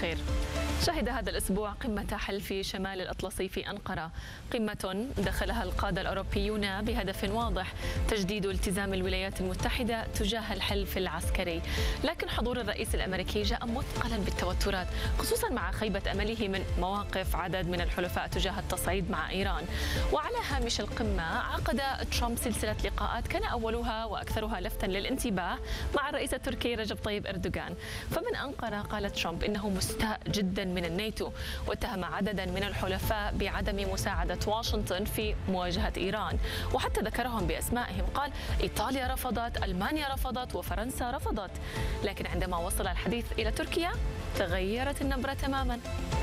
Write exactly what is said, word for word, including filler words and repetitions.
الخير. شهد هذا الأسبوع قمة حلف شمال الأطلسي في أنقرة، قمة دخلها القادة الأوروبيون بهدف واضح: تجديد التزام الولايات المتحدة تجاه الحلف العسكري. لكن حضور الرئيس الأمريكي جاء مثقلا بالتوترات، خصوصا مع خيبة أمله من مواقف عدد من الحلفاء تجاه التصعيد مع إيران. وعلى هامش القمة عقد ترامب سلسلة لقاءات كان أولها وأكثرها لفتا للانتباه مع الرئيس التركي رجب طيب أردوغان. فمن أنقرة قال ترامب إنه مستاء جدا من الناتو، واتهم عددا من الحلفاء بعدم مساعدة واشنطن في مواجهة إيران، وحتى ذكرهم بأسمائهم. قال: إيطاليا رفضت، ألمانيا رفضت، وفرنسا رفضت. لكن عندما وصل الحديث إلى تركيا تغيرت النبرة تماما.